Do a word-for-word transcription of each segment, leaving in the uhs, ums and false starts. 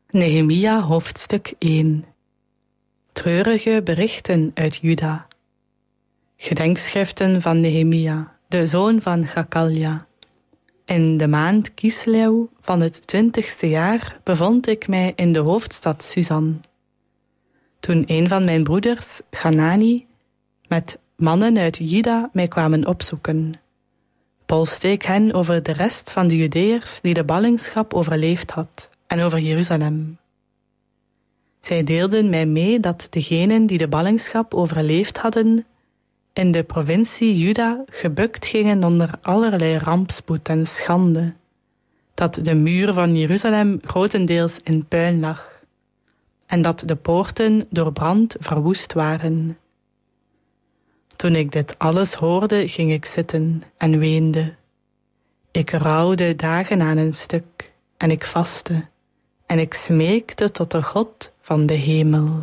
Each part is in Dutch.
Nehemia hoofdstuk één. Treurige berichten uit Juda. Gedenkschriften van Nehemia, de zoon van Chacalja. In de maand Kislew van het twintigste jaar bevond ik mij in de hoofdstad Susan. Toen een van mijn broeders, Hanani, met mannen uit Juda mij kwamen opzoeken, polste ik hen over de rest van de Judeërs die de ballingschap overleefd had en over Jeruzalem. Zij deelden mij mee dat degenen die de ballingschap overleefd hadden in de provincie Juda gebukt gingen onder allerlei rampspoed en schande, dat de muur van Jeruzalem grotendeels in puin lag en dat de poorten door brand verwoest waren. Toen ik dit alles hoorde, ging ik zitten en weende. Ik rouwde dagen aan een stuk en ik vastte en ik smeekte tot de God van de hemel.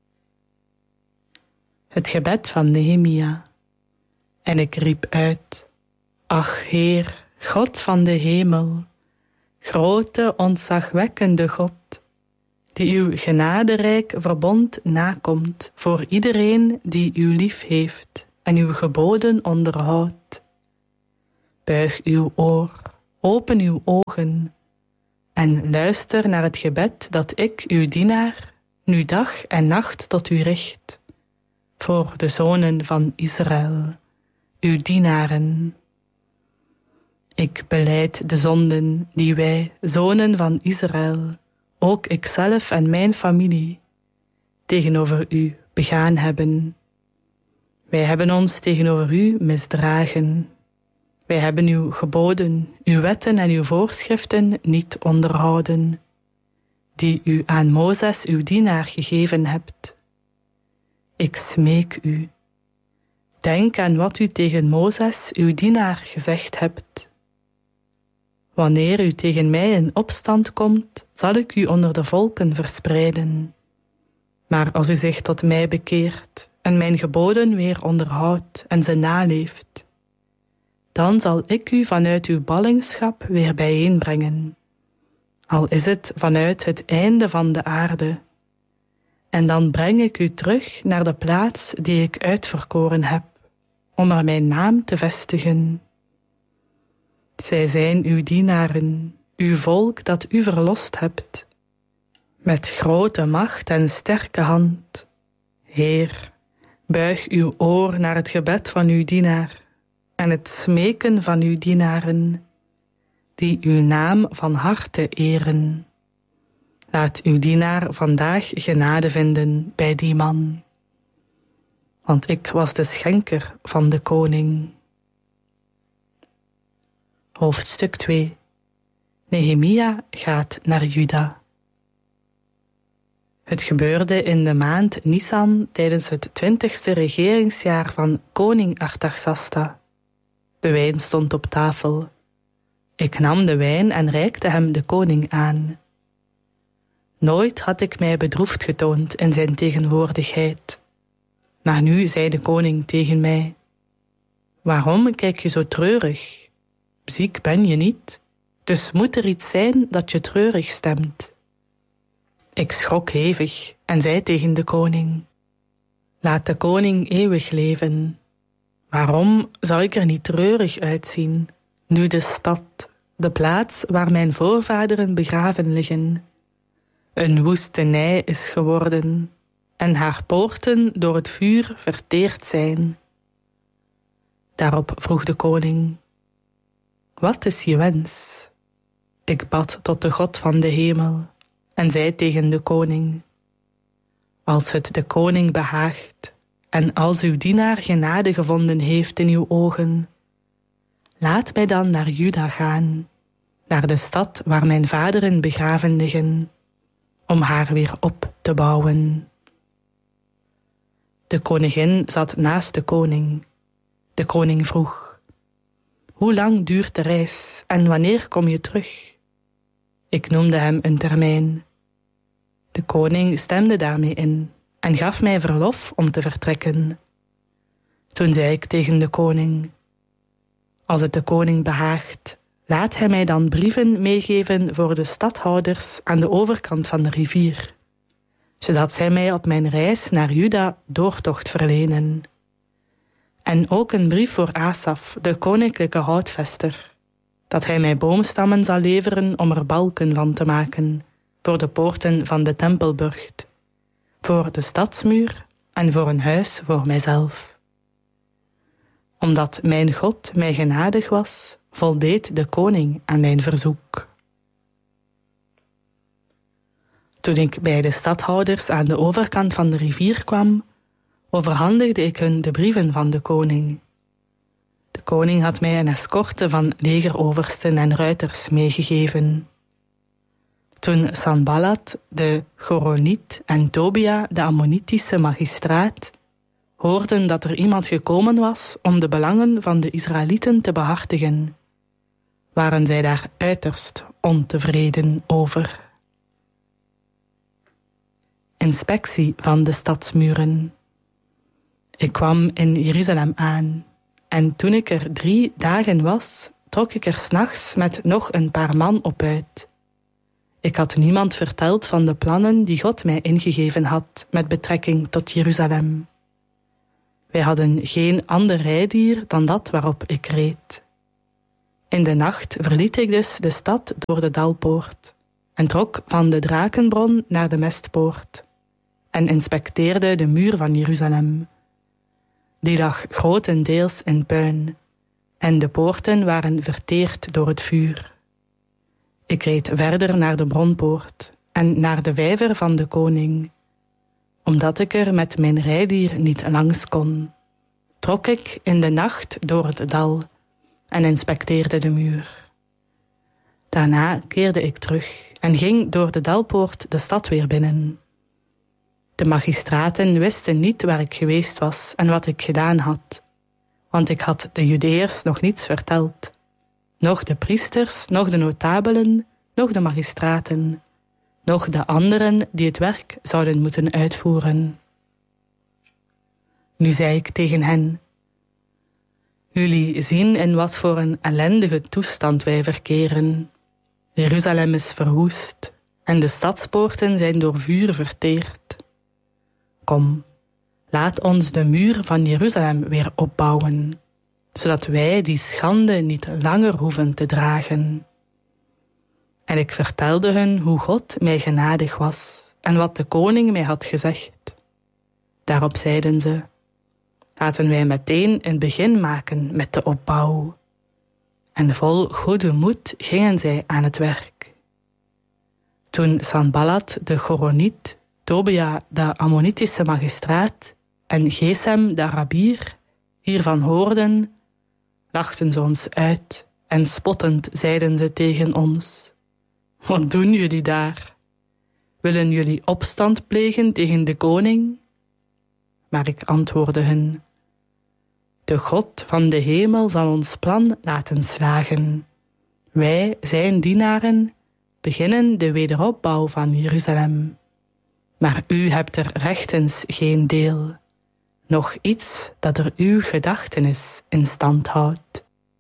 Het gebed van Nehemia. En ik riep uit: Ach Heer, God van de hemel, grote ontzagwekkende God, die uw genaderijk verbond nakomt voor iedereen die u lief heeft en uw geboden onderhoudt. Buig uw oor, open uw ogen en luister naar het gebed dat ik, uw dienaar, nu dag en nacht tot u richt, voor de zonen van Israël, uw dienaren. Ik belijd de zonden die wij, zonen van Israël, ook ikzelf en mijn familie, tegenover u begaan hebben. Wij hebben ons tegenover u misdragen. Wij hebben uw geboden, uw wetten en uw voorschriften niet onderhouden, die u aan Mozes, uw dienaar, gegeven hebt. Ik smeek u, denk aan wat u tegen Mozes, uw dienaar, gezegd hebt. Wanneer u tegen mij in opstand komt, zal ik u onder de volken verspreiden. Maar als u zich tot mij bekeert en mijn geboden weer onderhoudt en ze naleeft, dan zal ik u vanuit uw ballingschap weer bijeenbrengen, al is het vanuit het einde van de aarde. En dan breng ik u terug naar de plaats die ik uitverkoren heb, om er mijn naam te vestigen. Zij zijn uw dienaren, uw volk dat u verlost hebt, met grote macht en sterke hand. Heer, buig uw oor naar het gebed van uw dienaar en het smeken van uw dienaren, die uw naam van harte eren. Laat uw dienaar vandaag genade vinden bij die man, want ik was de schenker van de koning. Hoofdstuk twee. Nehemia gaat naar Juda. Het gebeurde in de maand Nisan tijdens het twintigste regeringsjaar van koning Artaxasta. De wijn stond op tafel. Ik nam de wijn en reikte hem de koning aan. Nooit had ik mij bedroefd getoond in zijn tegenwoordigheid. Maar nu zei de koning tegen mij: Waarom kijk je zo treurig? Ziek ben je niet, dus moet er iets zijn dat je treurig stemt. Ik schrok hevig en zei tegen de koning: Laat de koning eeuwig leven. Waarom zou ik er niet treurig uitzien, nu de stad, de plaats waar mijn voorvaderen begraven liggen, een woestenij is geworden en haar poorten door het vuur verteerd zijn? Daarop vroeg de koning: Wat is je wens? Ik bad tot de God van de hemel en zei tegen de koning: Als het de koning behaagt en als uw dienaar genade gevonden heeft in uw ogen, laat mij dan naar Juda gaan, naar de stad waar mijn vaderen begraven liggen, om haar weer op te bouwen. De koningin zat naast de koning. De koning vroeg: Hoe lang duurt de reis en wanneer kom je terug? Ik noemde hem een termijn. De koning stemde daarmee in en gaf mij verlof om te vertrekken. Toen zei ik tegen de koning: Als het de koning behaagt, laat hij mij dan brieven meegeven voor de stadhouders aan de overkant van de rivier, zodat zij mij op mijn reis naar Juda doortocht verlenen. En ook een brief voor Asaf, de koninklijke houtvester, dat hij mij boomstammen zal leveren om er balken van te maken, voor de poorten van de tempelburcht, voor de stadsmuur en voor een huis voor mijzelf. Omdat mijn God mij genadig was, voldeed de koning aan mijn verzoek. Toen ik bij de stadhouders aan de overkant van de rivier kwam, overhandigde ik hun de brieven van de koning. De koning had mij een escorte van legeroversten en ruiters meegegeven. Toen Sanballat, de Choroniet, en Tobia, de Ammonitische magistraat, hoorden dat er iemand gekomen was om de belangen van de Israëlieten te behartigen, waren zij daar uiterst ontevreden over. Inspectie van de stadsmuren. Ik kwam in Jeruzalem aan, en toen ik er drie dagen was, trok ik er 's nachts met nog een paar man op uit. Ik had niemand verteld van de plannen die God mij ingegeven had met betrekking tot Jeruzalem. Wij hadden geen ander rijdier dan dat waarop ik reed. In de nacht verliet ik dus de stad door de Dalpoort en trok van de Drakenbron naar de Mestpoort en inspecteerde de muur van Jeruzalem. Die lag grotendeels in puin en de poorten waren verteerd door het vuur. Ik reed verder naar de Bronpoort en naar de vijver van de koning. Omdat ik er met mijn rijdier niet langs kon, trok ik in de nacht door het dal en inspecteerde de muur. Daarna keerde ik terug en ging door de Dalpoort de stad weer binnen. De magistraten wisten niet waar ik geweest was en wat ik gedaan had, want ik had de Judeërs nog niets verteld. Nog de priesters, nog de notabelen, nog de magistraten, nog de anderen die het werk zouden moeten uitvoeren. Nu zei ik tegen hen: jullie zien in wat voor een ellendige toestand wij verkeren. Jeruzalem is verwoest en de stadspoorten zijn door vuur verteerd. Kom, laat ons de muur van Jeruzalem weer opbouwen, zodat wij die schande niet langer hoeven te dragen. En ik vertelde hun hoe God mij genadig was en wat de koning mij had gezegd. Daarop zeiden ze: laten wij meteen een begin maken met de opbouw. En vol goede moed gingen zij aan het werk. Toen Sanballat de Choroniet, Tobia de Ammonitische magistraat en Gesem de Arabier hiervan hoorden, lachten ze ons uit en spottend zeiden ze tegen ons: wat doen jullie daar? Willen jullie opstand plegen tegen de koning? Maar ik antwoordde hun: de God van de hemel zal ons plan laten slagen. Wij, zijn dienaren, beginnen de wederopbouw van Jeruzalem. Maar u hebt er rechtens geen deel, nog iets dat er uw gedachtenis in stand houdt.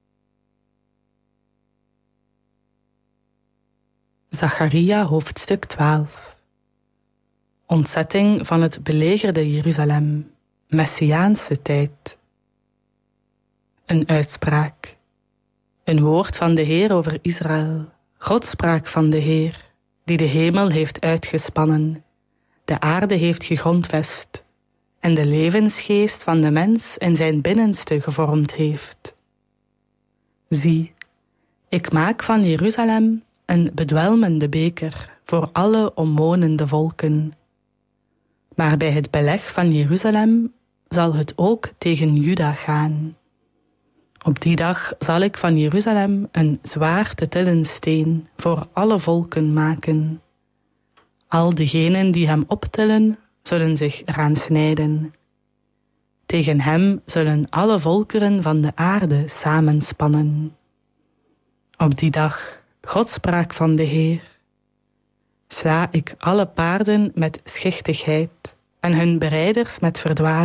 Zacharia hoofdstuk twaalf. Ontzetting van het belegerde Jeruzalem, Messiaanse tijd. Een uitspraak. Een woord van de Heer over Israël, Godspraak van de Heer, die de hemel heeft uitgespannen, de aarde heeft gegrondvest en de levensgeest van de mens in zijn binnenste gevormd heeft. Zie, ik maak van Jeruzalem een bedwelmende beker voor alle omwonende volken. Maar bij het beleg van Jeruzalem zal het ook tegen Juda gaan. Op die dag zal ik van Jeruzalem een zwaar te tillen steen voor alle volken maken. Al degenen die hem optillen, zullen zich eraan snijden. Tegen hem zullen alle volkeren van de aarde samenspannen. Op die dag, Godspraak van de Heer, sla ik alle paarden met schichtigheid en hun berijders met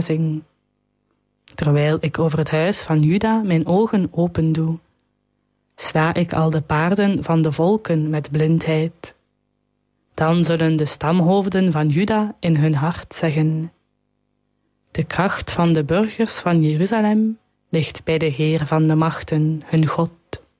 verdwazing. Terwijl ik over het huis van Juda mijn ogen opendoe, sla ik al de paarden van de volken met blindheid. Dan zullen de stamhoofden van Juda in hun hart zeggen: de kracht van de burgers van Jeruzalem ligt bij de Heer van de machten, hun God.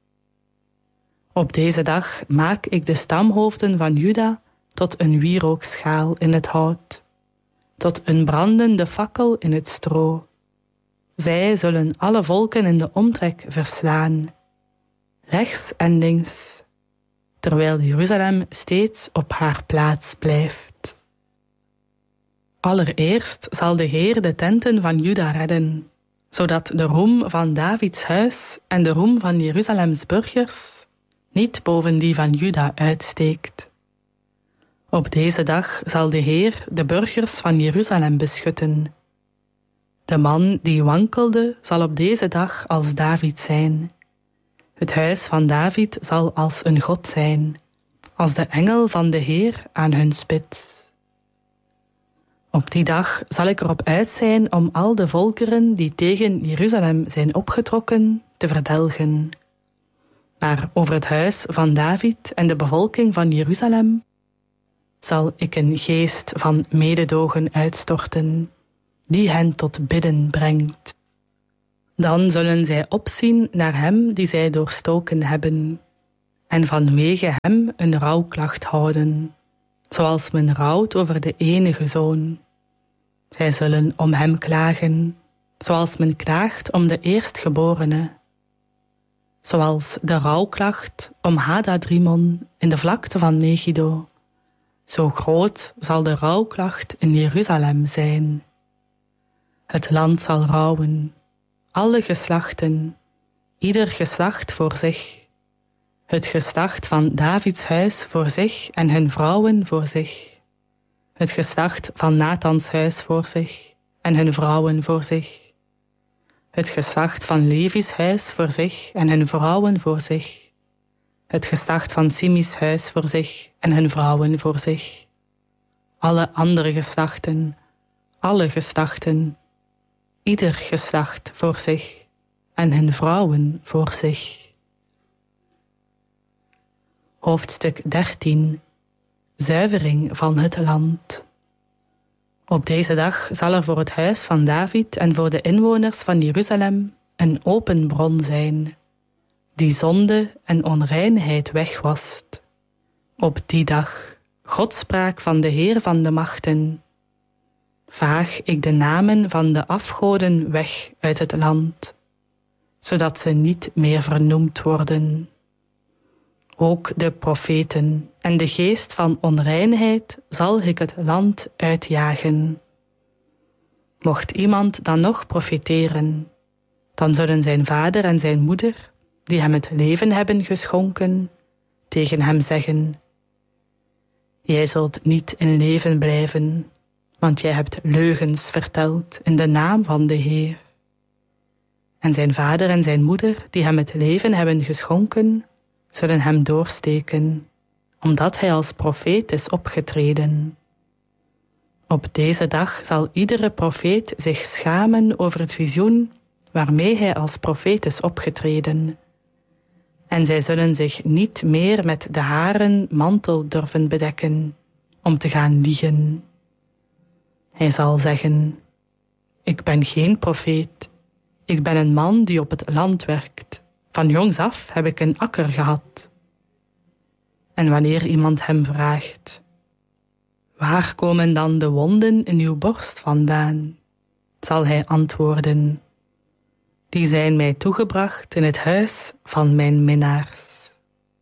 Op deze dag maak ik de stamhoofden van Juda tot een wierookschaal in het hout, tot een brandende fakkel in het stro. Zij zullen alle volken in de omtrek verslaan, rechts en links, terwijl Jeruzalem steeds op haar plaats blijft. Allereerst zal de Heer de tenten van Juda redden, zodat de roem van Davids huis en de roem van Jeruzalems burgers niet boven die van Juda uitsteekt. Op deze dag zal de Heer de burgers van Jeruzalem beschutten. De man die wankelde zal op deze dag als David zijn. Het huis van David zal als een God zijn, als de engel van de Heer aan hun spits. Op die dag zal ik erop uit zijn om al de volkeren die tegen Jeruzalem zijn opgetrokken te verdelgen. Maar over het huis van David en de bevolking van Jeruzalem zal ik een geest van mededogen uitstorten, die hen tot bidden brengt. Dan zullen zij opzien naar hem die zij doorstoken hebben, en vanwege hem een rouwklacht houden, zoals men rouwt over de enige zoon. Zij zullen om hem klagen, zoals men klaagt om de eerstgeborene. Zoals de rouwklacht om Hadadrimon in de vlakte van Megiddo. Zo groot zal de rouwklacht in Jeruzalem zijn. Het land zal rouwen, alle geslachten, ieder geslacht voor zich. Het geslacht van Davids huis voor zich en hun vrouwen voor zich. Het geslacht van Nathans huis voor zich en hun vrouwen voor zich. Het geslacht van Levi's huis voor zich en hun vrouwen voor zich. Het geslacht van Simis huis voor zich en hun vrouwen voor zich. Alle andere geslachten, alle geslachten, ieder geslacht voor zich en hun vrouwen voor zich. Hoofdstuk dertien. Zuivering van het land. Op deze dag zal er voor het huis van David en voor de inwoners van Jeruzalem een open bron zijn, die zonde en onreinheid wegwast. Op die dag, godspraak van de Heer van de machten, vaag ik de namen van de afgoden weg uit het land, zodat ze niet meer vernoemd worden. Ook de profeten en de geest van onreinheid zal ik het land uitjagen. Mocht iemand dan nog profeteren, dan zullen zijn vader en zijn moeder, die hem het leven hebben geschonken, tegen hem zeggen: jij zult niet in leven blijven, want jij hebt leugens verteld in de naam van de Heer. En zijn vader en zijn moeder, die hem het leven hebben geschonken, zullen hem doorsteken, omdat hij als profeet is opgetreden. Op deze dag zal iedere profeet zich schamen over het visioen waarmee hij als profeet is opgetreden. En zij zullen zich niet meer met de haren mantel durven bedekken, om te gaan liegen. Hij zal zeggen: ik ben geen profeet, ik ben een man die op het land werkt. Van jongs af heb ik een akker gehad. En wanneer iemand hem vraagt: waar komen dan de wonden in uw borst vandaan? Zal hij antwoorden: die zijn mij toegebracht in het huis van mijn minnaars.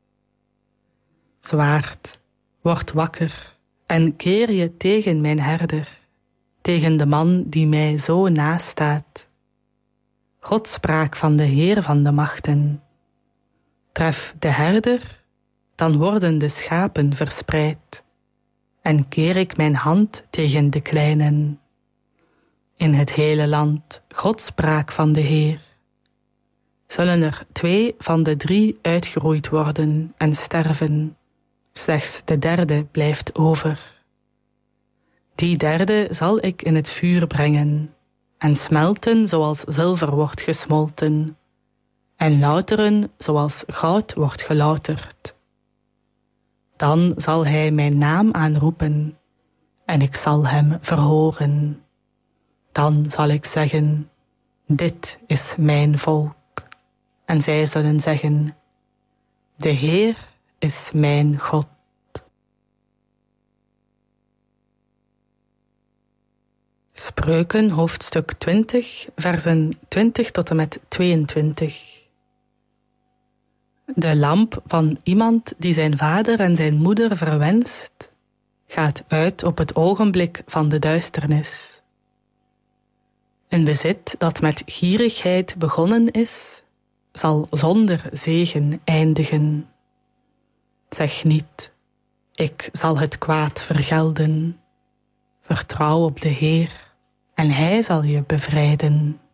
Zwaard, word wakker en keer je tegen mijn herder, tegen de man die mij zo nastaat. Godspraak van de Heer van de machten. Tref de herder, dan worden de schapen verspreid, en keer ik mijn hand tegen de kleinen. In het hele land Godspraak van de Heer. Zullen er twee van de drie uitgeroeid worden en sterven, slechts de derde blijft over. Die derde zal ik in het vuur brengen, en smelten zoals zilver wordt gesmolten, en louteren zoals goud wordt gelouterd. Dan zal hij mijn naam aanroepen, en ik zal hem verhoren. Dan zal ik zeggen, dit is mijn volk. En zij zullen zeggen, de Heer is mijn God. Spreuken, hoofdstuk twintig, versen twintig tot en met tweeëntwintig. De lamp van iemand die zijn vader en zijn moeder verwenst, gaat uit op het ogenblik van de duisternis. Een bezit dat met gierigheid begonnen is, zal zonder zegen eindigen. Zeg niet, ik zal het kwaad vergelden. Vertrouw op de Heer, en Hij zal je bevrijden.